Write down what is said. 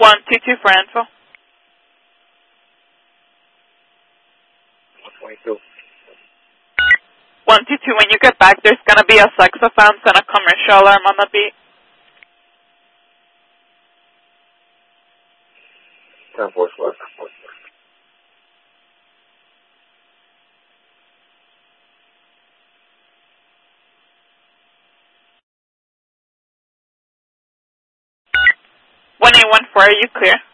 122 for info. 122. 122, when you get back, there's going to be a sex offense and a commercial alarm on the beat. 10-4. When 114, are you clear?